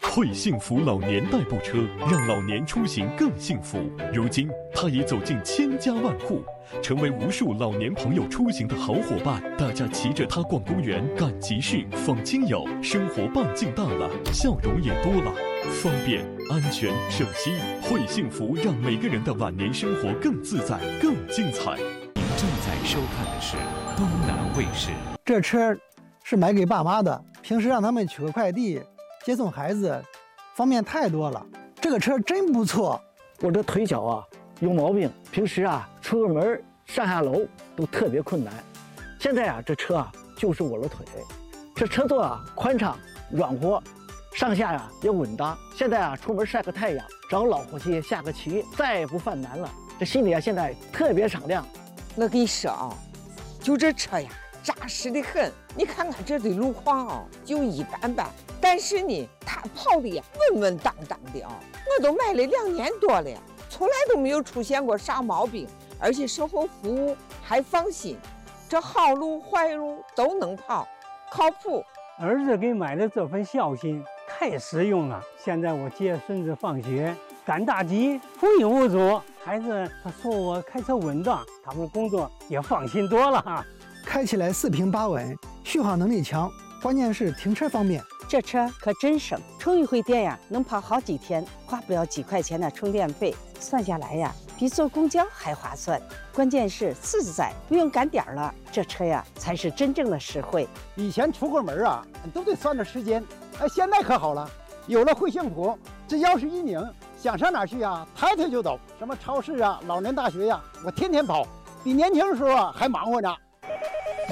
会幸福老年代步车让老年出行更幸福。如今，它已走进千家万户，成为无数老年朋友出行的好伙伴。大家骑着它逛公园、赶集市、访亲友，生活半径大了，笑容也多了，方便、安全、省心。会幸福让每个人的晚年生活更自在、更精彩。 您正在收看的是东南卫视。 这车是买给爸妈的，平时让他们取个快递、接送孩子，方便太多了。这个车真不错。 我这腿脚啊有毛病，平时出个门上下楼都特别困难。现在这车就是我的腿。这车座宽敞软和，上下也稳当。现在出门晒个太阳，找老伙计下个棋，再也不犯难了。这心里现在特别敞亮。 我跟你说就这车扎实的很。你看看这的路况就一般般，但是呢，它跑的稳稳当当的我都买了2年多了，从来都没有出现过啥毛病，而且售后服务还放心，这好路坏路都能跑，靠谱。 儿子给买的这份孝心太实用了。现在我接孙子放学，赶大集无影无阻，孩子他说我开车稳当，他们工作也放心多了。 开起来4平8稳，续航能力强，关键是停车方便。 这车可真省，充一回电能跑好几天，花不了几块钱的充电费，算下来比坐公交还划算。关键是自在，不用赶点了，这车才是真正的实惠。 以前出个门都得算着时间，现在可好了，有了会幸福，只要是一拧，想上哪去抬腿就走。什么超市老年大学我天天跑，比年轻的时候还忙活呢。